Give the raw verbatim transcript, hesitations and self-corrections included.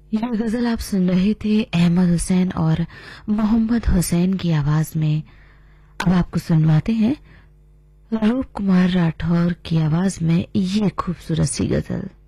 यह गजल आप सुन रहे थे अहमद हुसैन और मोहम्मद हुसैन की आवाज में। अब आपको सुनवाते हैं रूप कुमार राठौर की आवाज में ये खूबसूरत सी गजल।